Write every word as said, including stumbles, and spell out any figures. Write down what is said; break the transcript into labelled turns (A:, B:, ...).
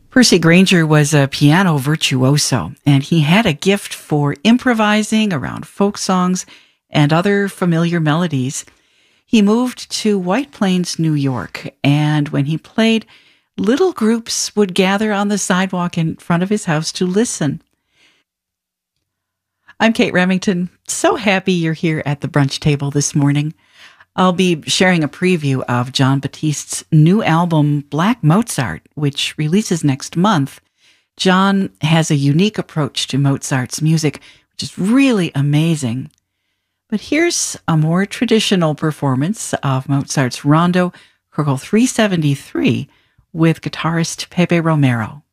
A: Percy Grainger was a piano virtuoso, and he had a gift for improvising around folk songs and other familiar melodies. He moved to White Plains, New York, and when he played, little groups would gather on the sidewalk in front of his house to listen. I'm Kate Remington. So happy you're here at the brunch table this morning. I'll be sharing a preview of Jon Batiste's new album, Black Mozart, which releases next month. Jon has a unique approach to Mozart's music, which is really amazing. But here's a more traditional performance of Mozart's Rondo, Köchel three seventy-three, with guitarist Pepe Romero.